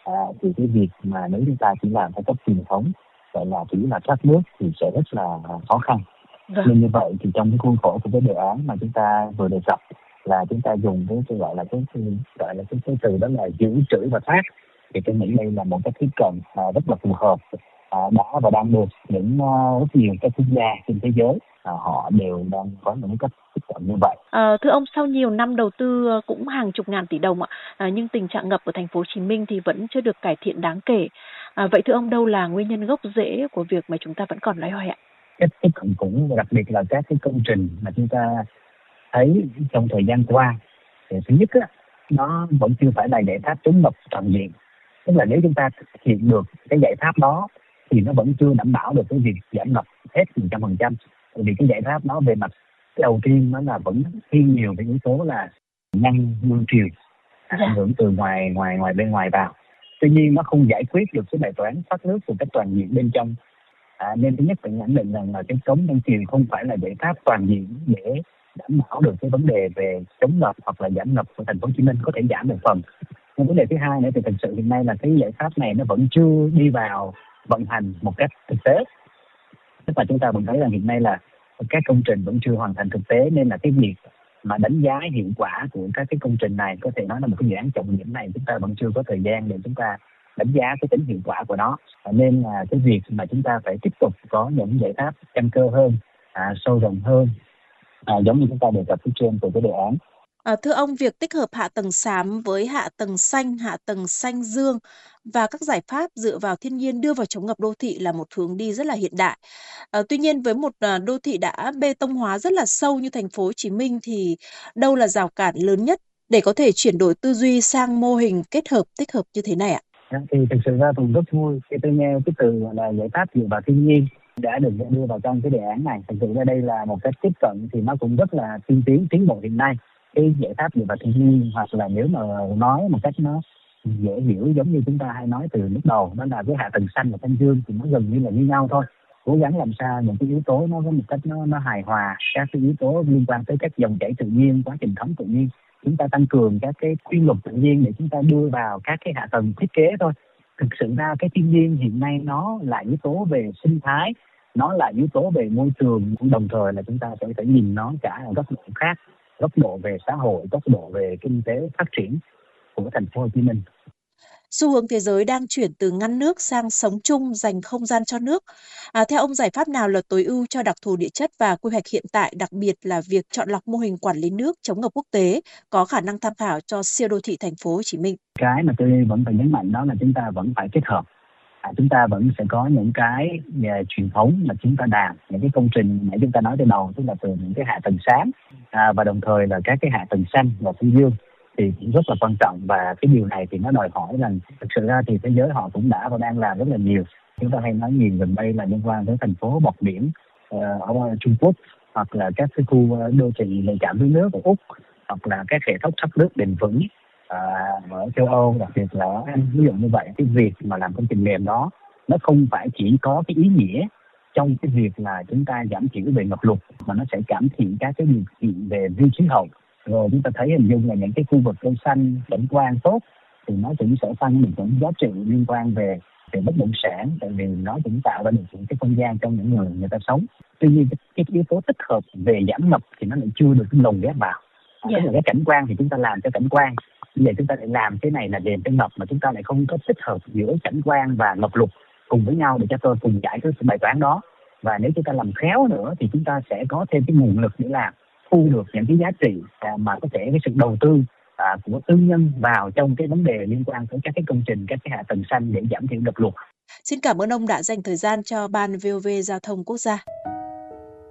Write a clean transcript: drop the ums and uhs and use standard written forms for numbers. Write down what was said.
Thì cái việc mà nếu chúng ta chỉ làm theo cách truyền thống, gọi là chỉ là thoát nước thì sẽ rất là khó khăn. Vâng. Nên như vậy thì trong cái khuôn khổ của cái đề án mà chúng ta vừa đề cập là chúng ta dùng cái gọi là cái từ đó là dự trữ và thoát, thì tôi nghĩ đây là một cái tiếp cận rất là phù hợp, đã và đang được những rất nhiều các quốc gia trên thế giới họ đều đang có những cách tiếp cận như vậy. Thưa ông, sau nhiều năm đầu tư cũng hàng chục ngàn tỷ đồng ạ, nhưng tình trạng ngập ở thành phố Hồ Chí Minh thì vẫn chưa được cải thiện đáng kể. Vậy thưa ông, đâu là nguyên nhân gốc rễ của việc mà chúng ta vẫn còn loay hoay ạ? Cách tiếp cận cũng đặc biệt là các cái công trình mà chúng ta thấy trong thời gian qua, thì thứ nhất á, nó vẫn chưa phải là giải pháp chống ngập toàn diện. Tức là nếu chúng ta thực hiện được cái giải pháp đó thì nó vẫn chưa đảm bảo được cái việc giảm ngập hết 100%. Bởi vì cái giải pháp đó về mặt cái đầu tiên nó là vẫn thiên nhiều cái yếu tố là ngăn mưa triều ảnh hưởng từ ngoài bên ngoài vào. Tuy nhiên nó không giải quyết được cái bài toán thoát nước một cách toàn diện bên trong. Nên thứ nhất phải nhận định rằng là cái cống ngăn triều không phải là giải pháp toàn diện để đảm bảo được cái vấn đề về chống ngập hoặc là giảm ngập của thành phố Hồ Chí Minh, có thể giảm một phần. Nhưng vấn đề thứ hai nữa thì thực sự hiện nay là cái giải pháp này nó vẫn chưa đi vào vận hành một cách thực tế. Tức là chúng ta vẫn thấy rằng hiện nay là các công trình vẫn chưa hoàn thành thực tế, nên là cái việc mà đánh giá hiệu quả của các cái công trình này, có thể nói là một cái dự án trọng điểm này, chúng ta vẫn chưa có thời gian để chúng ta đánh giá cái tính hiệu quả của nó. Nên là cái việc mà chúng ta phải tiếp tục có những giải pháp căn cơ hơn, sâu rộng hơn, giống như chúng ta đề cập phía trên của cái đề án. Thưa ông, việc tích hợp hạ tầng xám với hạ tầng xanh dương và các giải pháp dựa vào thiên nhiên đưa vào chống ngập đô thị là một hướng đi rất là hiện đại. Tuy nhiên với một đô thị đã bê tông hóa rất là sâu như thành phố Hồ Chí Minh thì đâu là rào cản lớn nhất để có thể chuyển đổi tư duy sang mô hình tích hợp như thế này ạ? Thì thực sự ra tôi rất vui khi tôi nghe cái từ là giải pháp dựa vào thiên nhiên đã được đưa vào trong cái đề án này. Thực sự ra đây là một cách tiếp cận thì nó cũng rất là tiến bộ hiện nay. Cái giải pháp dựa vào thiên nhiên, hoặc là nếu mà nói một cách nó dễ hiểu giống như chúng ta hay nói từ lúc đầu, đó là cái hạ tầng xanh và xanh dương, thì nó gần như là như nhau thôi. Cố gắng làm sao những cái yếu tố nó có một cách nó hài hòa, các cái yếu tố liên quan tới các dòng chảy tự nhiên, quá trình thống tự nhiên, chúng ta tăng cường các cái quy luật tự nhiên để chúng ta đưa vào các cái hạ tầng thiết kế thôi. Thực sự ra cái thiên nhiên hiện nay nó là yếu tố về sinh thái, nó là yếu tố về môi trường, đồng thời là chúng ta sẽ phải nhìn nó cả ở góc độ khác, góc độ về xã hội, góc độ về kinh tế phát triển của thành phố Hồ Chí Minh. Xu hướng thế giới đang chuyển từ ngăn nước sang sống chung, dành không gian cho nước. Theo ông, giải pháp nào là tối ưu cho đặc thù địa chất và quy hoạch hiện tại, đặc biệt là việc chọn lọc mô hình quản lý nước chống ngập quốc tế có khả năng tham khảo cho siêu đô thị thành phố Hồ Chí Minh? Cái mà tôi vẫn phải nhấn mạnh đó là chúng ta vẫn phải kết hợp. Chúng ta vẫn sẽ có những cái truyền thống mà chúng ta làm, những cái công trình mà chúng ta nói từ đầu, tức là từ những cái hạ tầng sáng và đồng thời là các cái hạ tầng xanh và xanh dương thì cũng rất là quan trọng. Và cái điều này thì nó đòi hỏi rằng thực sự ra thì thế giới họ cũng đã và đang làm rất là nhiều. Chúng ta hay nói nhiều gần đây là liên quan tới thành phố bọt biển ở Trung Quốc, hoặc là các cái khu đô thị nhạy cảm với nước ở Úc, hoặc là các hệ thống thoát nước bền vững ở châu Âu, đặc biệt là ở Anh. Ví dụ như vậy, cái việc mà làm công trình mềm đó nó không phải chỉ có cái ý nghĩa trong cái việc là chúng ta giảm thiểu về ngập lụt, mà nó sẽ cải thiện các cái điều kiện về vi khí hậu. Rồi chúng ta thấy hình dung là những cái khu vực cây xanh cảnh quan tốt thì nó cũng sẽ tăng được những giá trị liên quan về bất động sản, tại vì nó cũng tạo ra được những cái không gian trong những người ta sống. Tuy nhiên cái yếu tố tích hợp về giảm ngập thì nó lại chưa được lồng ghép vào. Tức là cái cảnh quan thì chúng ta làm cho cảnh quan, bây giờ chúng ta lại làm cái này là đền cho ngập, mà chúng ta lại không có tích hợp giữa cảnh quan và ngập lụt cùng với nhau để cho tôi cùng giải cái bài toán đó. Và nếu chúng ta làm khéo nữa thì chúng ta sẽ có thêm cái nguồn lực để làm thu được những cái giá trị mà có thể cái sự đầu tư của tư nhân vào trong cái vấn đề liên quan tới các cái công trình, các cái hạ tầng xanh để giảm thiểu ngập lụt. Xin cảm ơn ông đã dành thời gian cho Ban VOV Giao thông Quốc gia.